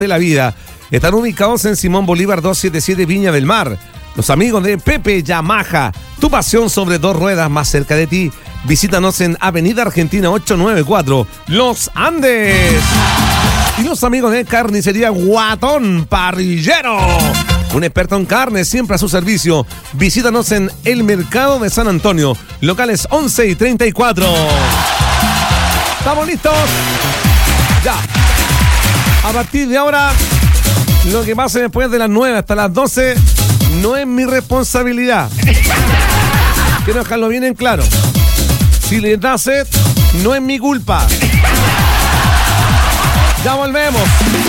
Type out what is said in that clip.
de la vida. Están ubicados en Simón Bolívar 277 Viña del Mar. Los amigos de Pepe Yamaha, tu pasión sobre dos ruedas más cerca de ti. Visítanos en Avenida Argentina 894, Los Andes. Y los amigos de Carnicería Guatón Parrillero, un experto en carne siempre a su servicio. Visítanos en el Mercado de San Antonio, locales 11 y 34. ¿Estamos listos? Ya. A partir de ahora, lo que pase después de las 9 hasta las 12 no es mi responsabilidad. Quiero dejarlo bien en claro. Si les da sed, no es mi culpa. Ya volvemos.